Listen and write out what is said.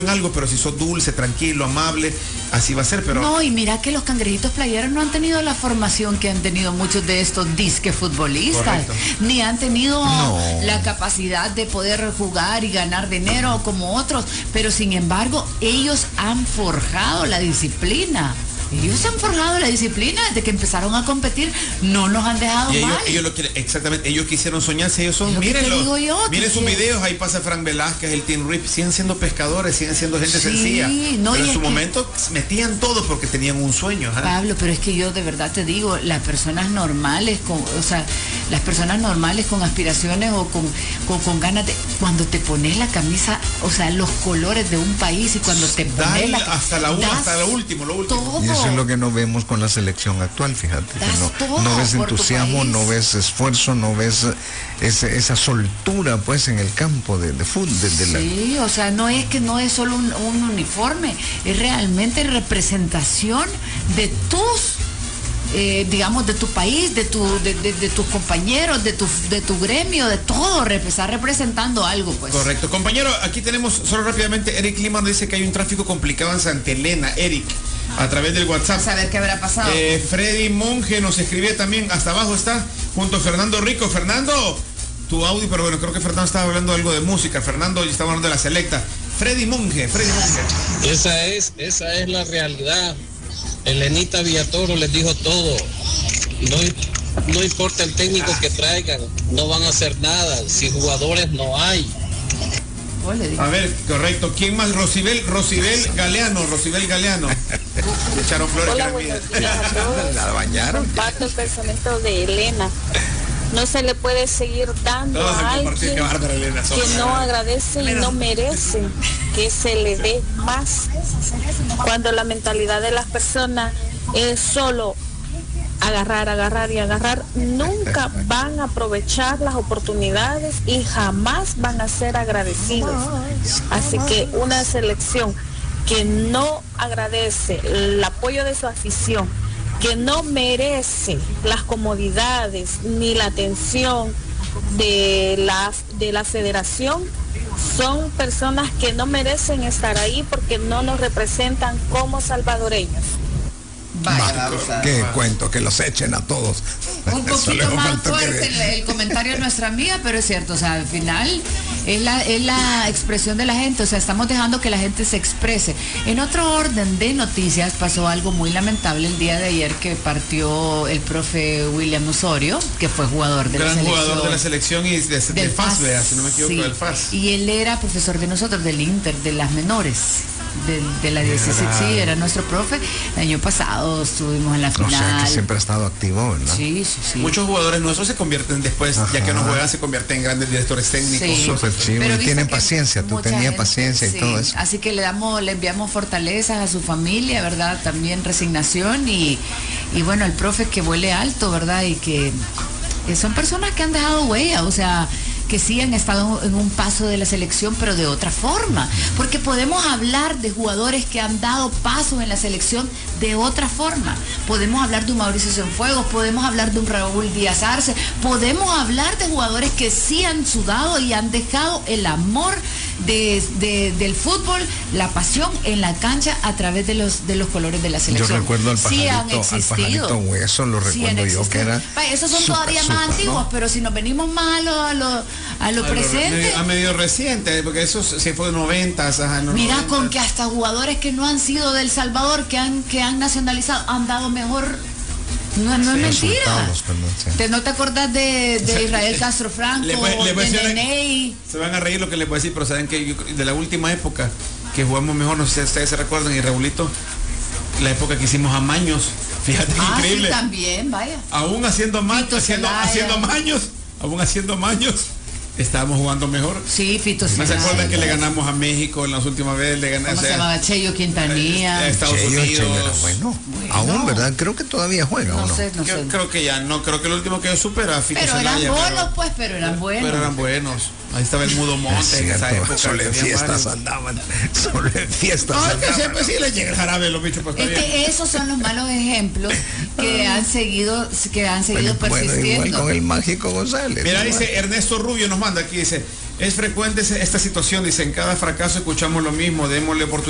algo, pero si sos dulce, tranquilo, amable, así va a ser. Pero no, y mira que los cangrejitos playeros no han tenido la formación que han tenido muchos de estos disque futbolistas. Correcto. Ni han tenido la capacidad de poder jugar y ganar dinero como otros, pero sin embargo ellos han forjado la disciplina. Ellos se han forjado la disciplina desde que empezaron a competir, no nos han dejado mal. Ellos lo quieren, exactamente, ellos quisieron soñarse, ellos son, mírenlo, miren sus videos, ahí pasa Frank Velázquez, el Team Rip, siguen siendo pescadores, siguen siendo gente sencilla, no, pero en su momento metían todo porque tenían un sueño. Pablo, pero es que yo de verdad te digo, las personas normales, las personas normales con aspiraciones o con ganas de, cuando te pones la camisa, o sea, los colores de un país y cuando te pones hasta lo último. Todo. Y eso es lo que no vemos con la selección actual, fíjate. No ves entusiasmo, no ves esfuerzo, no ves esa soltura pues en el campo de fútbol. Sí, o sea, no es solo un uniforme, es realmente representación de tus digamos, de tu país, de tus compañeros, de tu gremio, de todo, está representando algo, pues. Correcto. Compañero, aquí tenemos, solo rápidamente, Eric Lima nos dice que hay un tráfico complicado en Santa Elena. Eric, a través del WhatsApp. A saber qué habrá pasado. Freddy Monge nos escribe también, hasta abajo está, junto a Fernando Rico. Fernando, tu audio, pero bueno, creo que Fernando estaba hablando algo de música. Fernando estaba hablando de la selecta. Freddy Monge. Esa es la realidad. Elenita Villatoro les dijo todo. No importa el técnico que traigan, no van a hacer nada. Si jugadores no hay. A ver, correcto. ¿Quién más? Rosibel Galeano. Le echaron flores. Hola, buenos días a todos. La bañaron. Comparto el pensamiento de Elena. No se le puede seguir dando a alguien que no agradece y no merece que se le dé más. Cuando la mentalidad de las personas es solo agarrar y agarrar, nunca van a aprovechar las oportunidades y jamás van a ser agradecidos. Así que una selección que no agradece el apoyo de su afición, que no merece las comodidades ni la atención de la federación, son personas que no merecen estar ahí porque no nos representan como salvadoreños. Vaya, qué cuento, que los echen a todos. Un poquito más fuerte el comentario de nuestra amiga, pero es cierto, o sea, al final es la expresión de la gente, o sea, estamos dejando que la gente se exprese. En otro orden de noticias pasó algo muy lamentable el día de ayer, que partió el profe William Osorio, que fue jugador de la selección. Gran jugador de la selección y del FAS, si no me equivoco, del FAS. Y él era profesor de nosotros, del Inter, de las menores. De la 16, sí, era nuestro profe. El año pasado estuvimos en la final. O sea, que siempre ha estado activo, ¿verdad? Sí. Muchos jugadores nuestros se convierten después, ya que no juegan, se convierten en grandes directores técnicos. Sí. Súper chivo, y tienen paciencia, tú tenías paciencia y todo eso. Así que le enviamos fortalezas a su familia, ¿verdad? También resignación y bueno, el profe que vuele alto, ¿verdad? Y que son personas que han dejado huella, o sea, que sí han estado en un paso de la selección, pero de otra forma. Porque podemos hablar de jugadores que han dado pasos en la selección de otra forma. Podemos hablar de un Mauricio Cienfuegos, podemos hablar de un Raúl Díaz Arce, podemos hablar de jugadores que sí han sudado y han dejado el amor del fútbol, la pasión en la cancha a través de los colores de la selección. Yo recuerdo al pajarito Hueso, lo recuerdo yo que era. Esos son todavía más antiguos, ¿no? Pero si nos venimos más a lo presente. A medio reciente, porque eso se fue de 90. Mira, con que hasta jugadores que no han sido del Salvador, que han nacionalizado, han dado mejor. No es mentira. ¿No te acordás de Israel Castro Franco, de Neney? Se van a reír lo que les voy a decir, pero saben que de la última época que jugamos mejor, no sé si ustedes se recuerdan, y Raulito, la época que hicimos a Maños, fíjate que increíble. Sí, también, vaya. Aún haciendo maños, estábamos jugando mejor. Sí, Fito ¿No se acuerdan que le ganamos a México en las últimas veces? ¿Cómo se llamaba? Cheyo Quintanilla. A Estados Unidos. Era bueno. Aún, ¿verdad? Creo que todavía juega, ¿o no? Yo creo que ya no. Creo que el último que yo supe era Fito Zelaya. Pero eran buenos, pues, pero eran buenos. Ahí estaba el Mudo Monte en esa época. Solo en fiestas andaban. Solo en fiestas andaban. Que siempre sí les llega el jarabe los bichos. Pues, esos son los malos ejemplos que han seguido persistiendo. Bueno, igual con el Mágico González. Mira, dice Ernesto Rubio, nos manda aquí, dice, Es frecuente esta situación, dice, en cada fracaso escuchamos lo mismo, démosle oportunidad